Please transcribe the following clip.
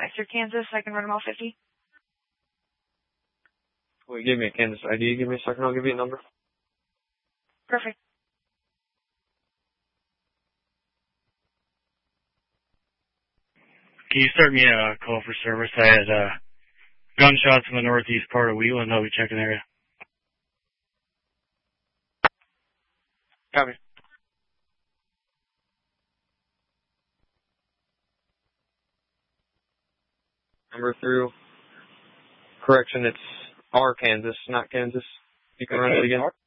Exeter, Kansas. I can run them all 50. Well, you gave me a Kansas ID. Give me a second. I'll give you a number. Perfect. Can you start me a call for service? I had gunshots in the northeast part of Wheeling. I'll be checking area. Copy. Number through. Correction, it's Arkansas, not Kansas. You can run it again.